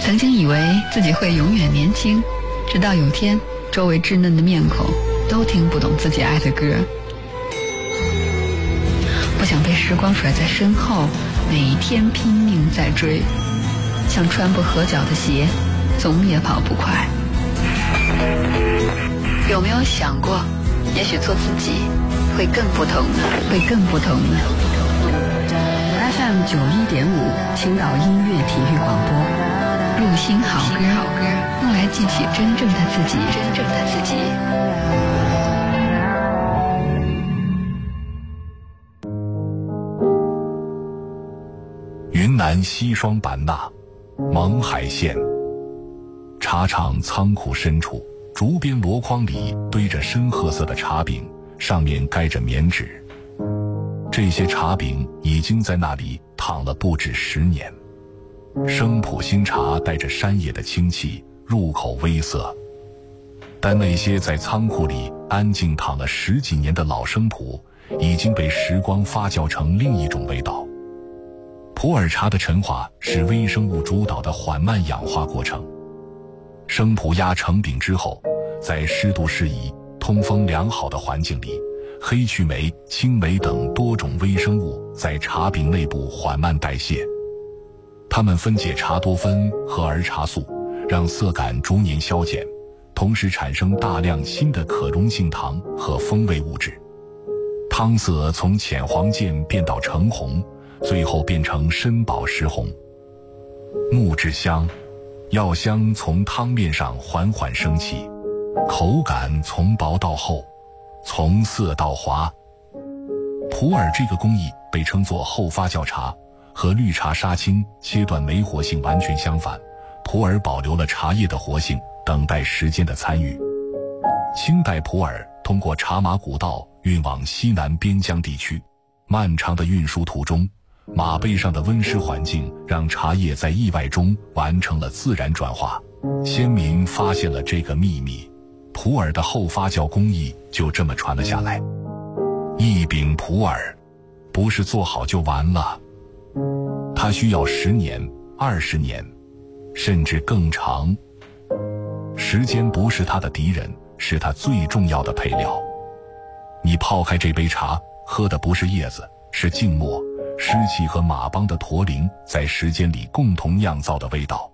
曾经以为自己会永远年轻，直到有天周围稚嫩的面孔都听不懂自己爱的歌。不想被时光甩在身后，每一天拼命在追，像穿不合脚的鞋，总也跑不快。有没有想过，也许做自己会更不同呢？会更不同呢？ FM 91.5青岛音乐体育广播， 入心好歌，用来记起真正的自己，真正的自己。 云南西双版纳勐海县茶厂仓库深处，竹编箩筐里堆着深褐色的茶饼，上面盖着棉纸。这些茶饼已经在那里躺了不止10年。生普新茶带着山野的清气，入口微涩。但那些在仓库里安静躺了10几年的老生普，已经被时光发酵成另一种味道。普洱茶的陈化是微生物主导的缓慢氧化过程。生普压成饼之后，在湿度适宜、通风良好的环境里，黑曲霉、青霉等多种微生物在茶饼内部缓慢代谢，它们分解茶多酚和儿茶素，让色感逐年消减，同时产生大量新的可溶性糖和风味物质。汤色从浅黄渐变到橙红，最后变成深宝石红。木质香，药香从汤面上缓缓升起，口感从薄到厚，从涩到滑。普洱这个工艺被称作后发酵茶，和绿茶杀青切断酶活性完全相反，普洱保留了茶叶的活性，等待时间的参与。清代普洱通过茶马古道运往西南边疆地区，漫长的运输途中，马背上的温湿环境让茶叶在意外中完成了自然转化。先民发现了这个秘密，普洱的后发酵工艺就这么传了下来。一饼普洱不是做好就完了，它需要10年、20年，甚至更长。时间不是它的敌人，是它最重要的配料。你泡开这杯茶，喝的不是叶子，是静默、湿气和马帮的驼铃在时间里共同酿造的味道。